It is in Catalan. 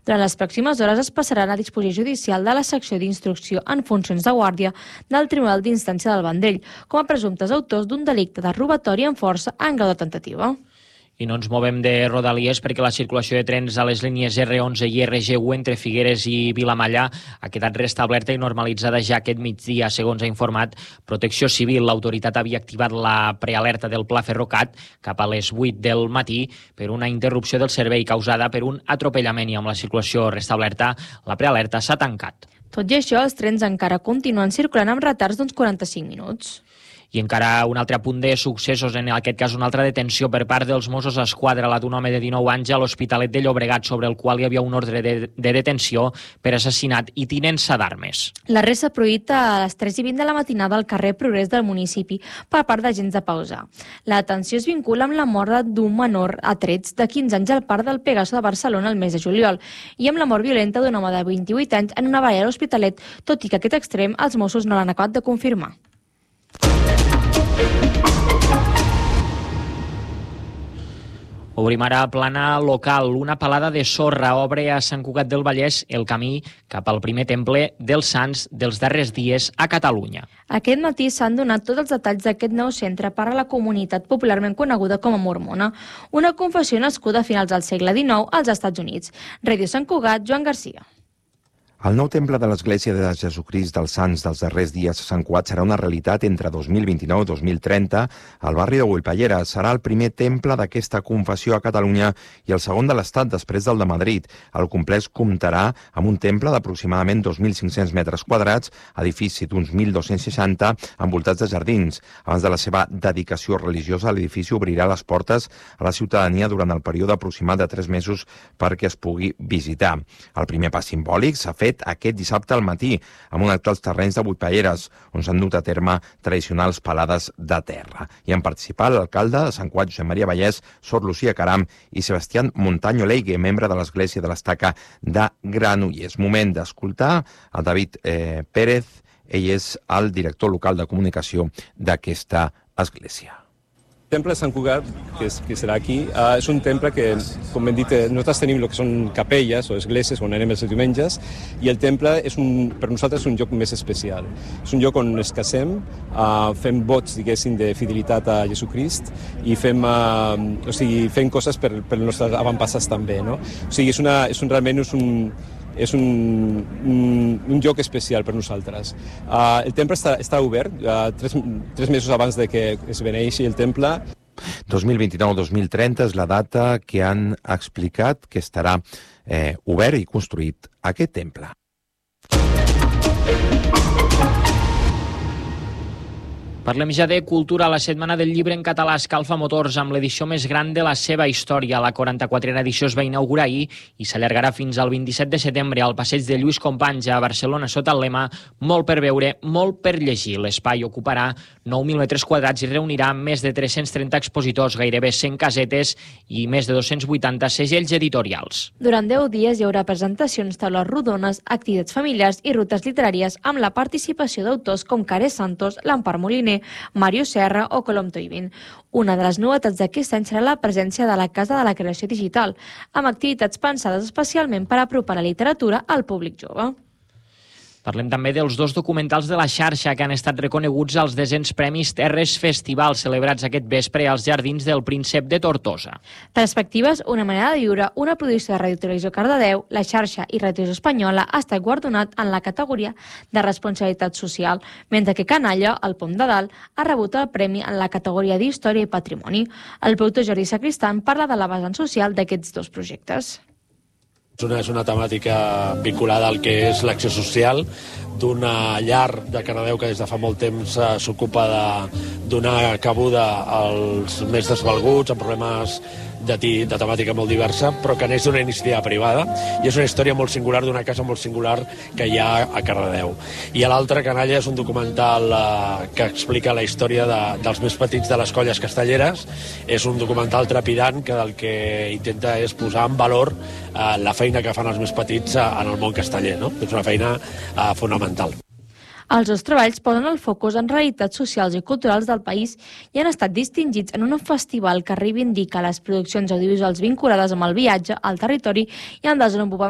Durant les pròximes hores es passaran a disposició judicial de la secció d'instrucció en funcions de guàrdia del Tribunal d'Instància del Vendrell com a presumptes autors d'un delicte de robatori amb força en grau de temptativa. I no ens movem de Rodalies perquè la circulació de trens a les línies R11 i RG1 entre Figueres i Vilamalla ha quedat restablerta i normalitzada ja aquest migdia, segons ha informat Protecció Civil. L'autoritat havia activat la prealerta del Pla Ferrocat cap a les 8 del matí per una interrupció del servei causada per un atropellament i amb la circulació restablerta, la prealerta s'ha tancat. Tot i això, els trens encara continuen circulant amb retards d'uns 45 minuts. I encara un altre apunt de successos, en aquest cas una altra detenció per part dels Mossos d'Esquadra, la d'un home de 19 anys a l'Hospitalet de Llobregat, sobre el qual hi havia un ordre de detenció per assassinat i tinença d'armes. L'arrest s'ha produït a les 3:20 de la matinada al carrer Progrés del municipi per part d'agents de Pausa. La detenció es vincula amb la mort d'un menor a trets de 15 anys al parc del Pegaso de Barcelona el mes de juliol i amb la mort violenta d'un home de 28 anys en una baralla a l'Hospitalet, tot i que aquest extrem els Mossos no l'han acabat de confirmar. Obrim ara plana local. Una palada de sorra obre a Sant Cugat del Vallès el camí cap al primer temple dels Sants dels darrers dies a Catalunya. Aquest matí s'han donat tots els detalls d'aquest nou centre per a la comunitat popularment coneguda com a mormona, una confessió nascuda a finals del segle XIX als Estats Units. Ràdio Sant Cugat, Joan Garcia. El nou temple de l'Església de Jesucrist dels Sants dels darrers dies a Sant Cugat serà una realitat entre 2029 i 2030 al barri de Güellpallera. Serà el primer temple d'aquesta confessió a Catalunya i el segon de l'Estat després del de Madrid. El complex comptarà amb un temple d'aproximadament 2.500 metres quadrats, edifici d'uns 1.260 envoltats de jardins. Abans de la seva dedicació religiosa, l'edifici obrirà les portes a la ciutadania durant el període aproximat de 3 mesos perquè es pugui visitar. El primer pas simbòlic s'ha fet aquest dissabte al matí, amb un acte als terrenys de Güellpalleres, on s'han dut a terme tradicionals palades de terra. Hi han participat l'alcalde de Sant Cugat, Josep Maria Vallès, Sor Lucía Caram i Sebastián Montaño Leigue, membre de l'Església de l'Estaca de Granollers. Moment d'escoltar a David Pérez, ell és el director local de comunicació d'aquesta església. El temple de Sant Cugat, que serà aquí, és un temple que, com hem dit, nosaltres tenim el que són capelles o esglésies on anem els diumenges, i el temple per nosaltres és un lloc més especial. És un lloc on es casem, fem vots, diguéssim, de fidelitat a Jesucrist i fem coses per els nostres avantpassats també, no? O sigui, és un lloc especial per nosaltres. El temple està obert 3 mesos abans de que es beneixi el temple. 2029-2030 és la data que han explicat que estarà obert i construït aquest temple. Parlem ja de cultura. La Setmana del Llibre en català escalfa motors amb l'edició més gran de la seva història. La 44a edició es va inaugurar ahir i s'allargarà fins al 27 de setembre al passeig de Lluís Companys a Barcelona sota el lema "Molt per veure, molt per llegir". L'espai ocuparà 9.000 metres quadrats i reunirà més de 330 expositors, gairebé 100 casetes i més de 280 segells editorials. Durant 10 dies hi haurà presentacions, taules rodones, activitats familiars i rutes literàries amb la participació d'autors com Care Santos, l'Empar Moliner, Mario Serra o Colom Toivin. Una de les novetats d'aquest any serà la presència de la Casa de la Creació Digital, amb activitats pensades especialment per apropar la literatura al públic jove. Parlem també dels 2 documentals de la xarxa que han estat reconeguts als 10è Premis Terres Festival, celebrats aquest vespre als Jardins del Príncep de Tortosa. Perspectives, una manera de viure, una producció de Ràdio Televisió Cardedeu, la xarxa i Ràdio Espanyola ha estat guardonat en la categoria de responsabilitat social, mentre que Canalla, el Pom de Dalt, ha rebut el premi en la categoria d'Història i Patrimoni. El productor Jordi Sacristán parla de la vessant social d'aquests 2 projectes. És una temàtica vinculada al que és l'acció social d'una llar de Cardedeu que des de fa molt temps s'ocupa de donar cabuda als més desvalguts, amb problemes de temàtica molt diversa, però que neix d'una iniciativa privada, i és una història molt singular d'una casa molt singular que hi ha a Cardedeu. I l'altre, Canalla, és un documental que explica la història dels més petits de les colles castelleres. És un documental trepidant que el que intenta és posar en valor la feina que fan els més petits en el món casteller, no? És una feina fonamental. Els 2 treballs posen el focus en realitats socials i culturals del país i han estat distingits en un festival que reivindica les produccions audiovisuals vinculades amb el viatge al territori i al desenvolupament